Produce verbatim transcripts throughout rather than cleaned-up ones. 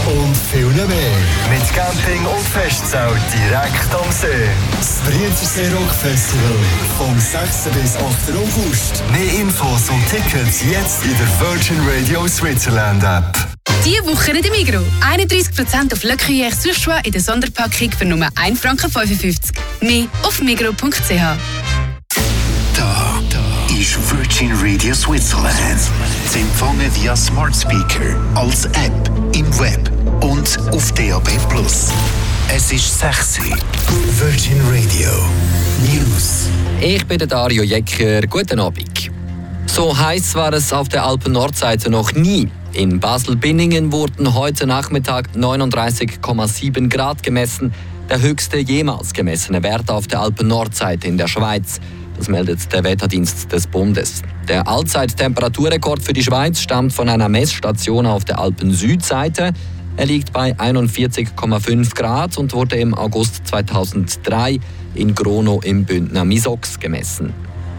und viel mehr. Mit Camping und Festzelt direkt am See. Das Brienzersee Rock Festival vom sechsten bis achten August. Mehr Infos und Tickets jetzt in der Virgin Radio Switzerland App. Diese Woche in der Migros. einunddreißig Prozent auf Le Cuillère Surchoix in der Sonderpackung für nur ein Franken fünfundfünfzig. Mehr auf migros punkt c h. Da, da ist Virgin Radio Switzerland. Zu empfangen via Smart Speaker, als App, im Web und auf D A B plus. Es ist sechs Uhr. Virgin Radio News. Ich bin der Dario Jecker. Guten Abend. So heiß war es auf der Alpen-Nordseite noch nie. In Basel-Binningen wurden heute Nachmittag neununddreißig Komma sieben Grad gemessen, der höchste jemals gemessene Wert auf der Alpen-Nordseite in der Schweiz. Das meldet der Wetterdienst des Bundes. Der Allzeittemperaturrekord für die Schweiz stammt von einer Messstation auf der Alpen-Südseite. Er liegt bei einundvierzig Komma fünf Grad und wurde im August zweitausenddrei in Grono im Bündner Misox gemessen.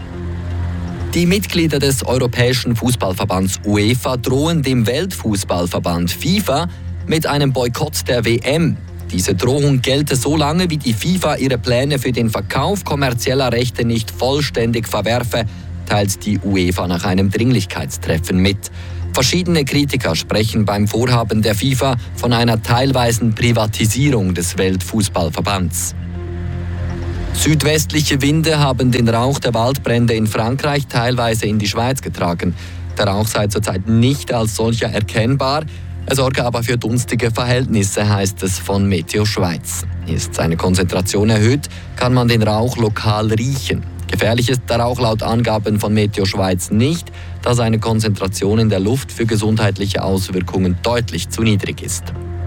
Die Mitglieder des Europäischen Fußballverbands UEFA drohen dem Weltfußballverband FIFA mit einem Boykott der W M. Diese Drohung gelte so lange, wie die FIFA ihre Pläne für den Verkauf kommerzieller Rechte nicht vollständig verwerfe, teilt die UEFA nach einem Dringlichkeitstreffen mit. Verschiedene Kritiker sprechen beim Vorhaben der FIFA von einer teilweisen Privatisierung des Weltfußballverbands. Südwestliche Winde haben den Rauch der Waldbrände in Frankreich teilweise in die Schweiz getragen. Der Rauch sei zurzeit nicht als solcher erkennbar. Er sorge aber für dunstige Verhältnisse, heißt es von Meteo Schweiz. Ist seine Konzentration erhöht, kann man den Rauch lokal riechen. Gefährlich ist der Rauch laut Angaben von Meteo Schweiz nicht, da seine Konzentration in der Luft für gesundheitliche Auswirkungen deutlich zu niedrig ist.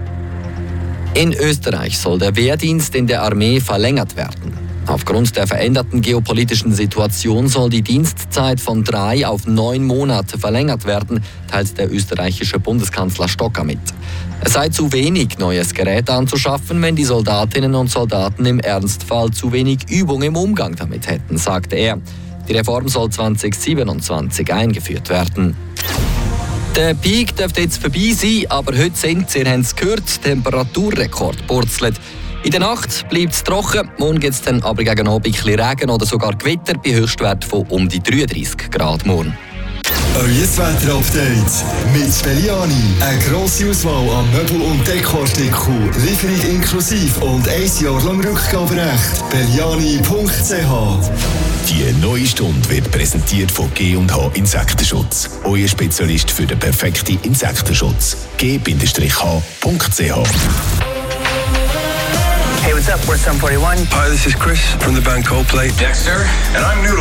In Österreich soll der Wehrdienst in der Armee verlängert werden. Aufgrund der veränderten geopolitischen Situation soll die Dienstzeit von drei auf neun Monate verlängert werden, teilt der österreichische Bundeskanzler Stocker mit. Es sei zu wenig, neues Gerät anzuschaffen, wenn die Soldatinnen und Soldaten im Ernstfall zu wenig Übung im Umgang damit hätten, sagte er. Die Reform soll zwanzig siebenundzwanzig eingeführt werden. Der Peak dürfte jetzt vorbei sein, aber heute sind, ihr habt es gehört, Temperaturrekord purzelt. In der Nacht bleibt es trocken, morgen gibt es dann aber gegen Abend ein bisschen Regen oder sogar Gewitter bei Höchstwert von um die dreiunddreißig Grad morgen. Euer Wetter-Update mit Belliani. Eine grosse Auswahl an Möbel- und Dekoartikeln, Lieferung inklusive und ein Jahr lang Rückgaberecht. Belliani punkt c h. Die neue Stunde wird präsentiert von G und H Insektenschutz. Euer Spezialist für den perfekten Insektenschutz. G H punkt c h. Hey, what's up? We're Sum forty-one. Hi, this is Chris from the band Coldplay. Dexter, and I'm Noodle.